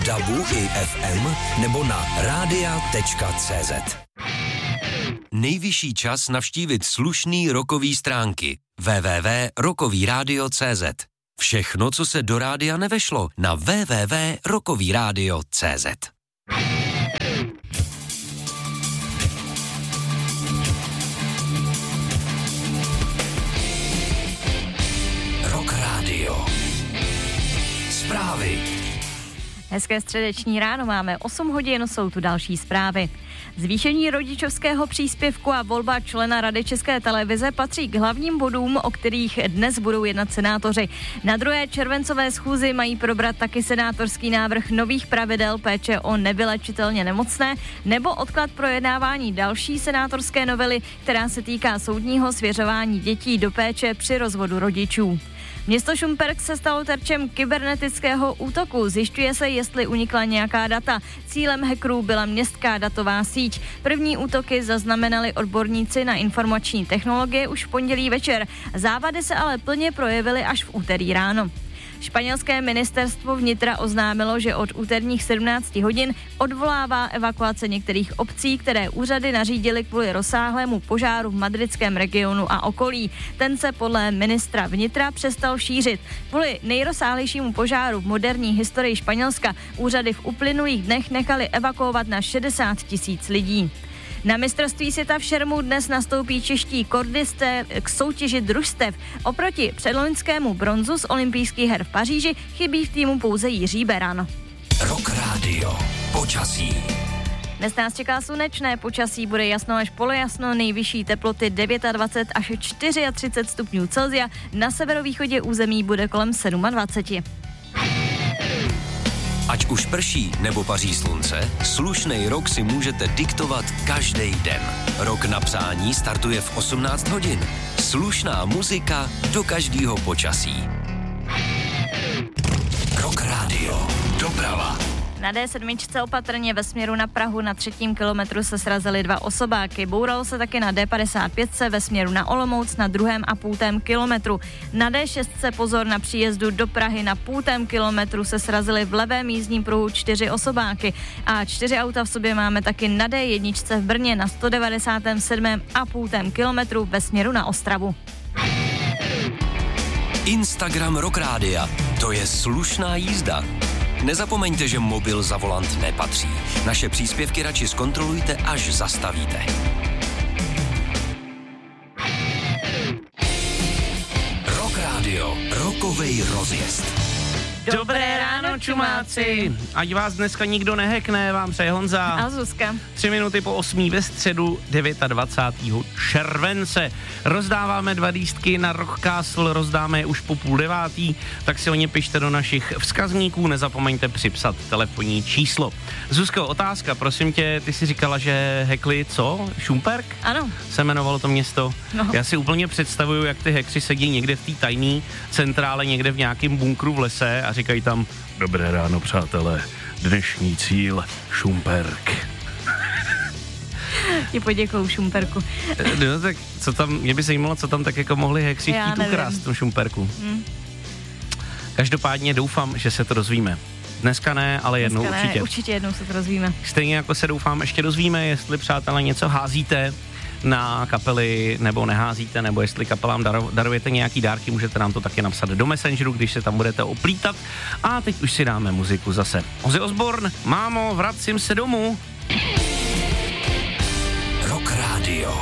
DABu i FM nebo na radia.cz. Nejvyšší čas navštívit slušný rockový stránky www.rockovyradio.cz. Všechno, co se do rádia nevešlo, na www.rockovyradio.cz. Rock Radio. Zprávy. Hezké středeční ráno, máme 8 hodin, jsou tu další zprávy. Zvýšení rodičovského příspěvku a volba člena Rady České televize patří k hlavním bodům, o kterých dnes budou jednat senátoři. Na 2. červencové schůzi mají probrat taky senátorský návrh nových pravidel péče o nevylečitelně nemocné nebo odklad projednávání další senátorské novely, která se týká soudního svěřování dětí do péče při rozvodu rodičů. Město Šumperk se stalo terčem kybernetického útoku. Zjišťuje se, jestli unikla nějaká data. Cílem hackerů byla městská datová síť. První útoky zaznamenali odborníci na informační technologie už v pondělí večer. Závady se ale plně projevily až v úterý ráno. Španělské ministerstvo vnitra oznámilo, že od úterních 17 hodin odvolává evakuace některých obcí, které úřady nařídily kvůli rozsáhlému požáru v madridském regionu a okolí. Ten se podle ministra vnitra přestal šířit. Kvůli nejrozsáhlejšímu požáru v moderní historii Španělska úřady v uplynulých dnech nechali evakuovat na 60 000 lidí. Na mistrovství světa v šermu dnes nastoupí čeští kordisté k soutěži družstev. Oproti předloňskému bronzu z olympijských her v Paříži chybí v týmu pouze Jiří Beran. Rock Radio. Počasí. Dnes nás čeká slunečné počasí, bude jasno až polojasno, nejvyšší teploty 29 až 34 stupňů Celsia, na severovýchodě území bude kolem 27. Ať už prší nebo paří slunce, slušnej rok si můžete diktovat každý den. Rok na psání startuje v 18 hodin. Slušná muzika do každého počasí. Rock Radio. Doprava. Na D7 opatrně ve směru na Prahu na 3. kilometru se srazily 2 osobáky. Bouralo se taky na D55 ve směru na Olomouc na 2,5 kilometru. Na D6 pozor na příjezdu do Prahy na 0,5 kilometru se srazily v levém jízdním pruhu 4 osobáky. A 4 auta v sobě máme taky na D1 v Brně na 197,5 kilometru ve směru na Ostravu. Instagram Rock Rádia. To je slušná jízda. Nezapomeňte, že mobil za volant nepatří. Naše příspěvky radši zkontrolujte, až zastavíte. Rock Radio. Rockovej rozjezd. Dobré ráno, čumáci! Ať vás dneska nikdo nehekne, vám přeje Honza. A Zuzka. 3 minuty po 8 ve středu 29. července. Rozdáváme 2 lístky na Rock Castle, rozdáme je už po 8:30, tak si o ně pište do našich vzkazníků, nezapomeňte připsat telefonní číslo. Zuzko, otázka, prosím tě, ty jsi říkala, že hekli co? Šumperk? Ano. Se jmenovalo to město? No. Já si úplně představuju, jak ty hekři sedí někde v té tajné centrále, někde v nějakém bunkru v lese a říkají tam: Dobré ráno, přátelé, dnešní cíl Šumperk. Ti poděkuju, Šumperku. No tak, co tam, mě by zajímalo, co tam tak jako mohli hekři chtít ukrást v tom Šumperku. Každopádně doufám, že se to dozvíme. Dneska ne, ale jednou Dneska určitě. Ne, určitě jednou se to dozvíme. Stejně jako se doufám ještě dozvíme, jestli, přátelé, něco házíte na kapely, nebo neházíte, nebo jestli kapelám darujete nějaký dárky, můžete nám to taky napsat do Messengeru, když se tam budete oplítat. A teď už si dáme muziku zase. Ozzy Osbourne, mámo, vracím se domů. Rock Radio.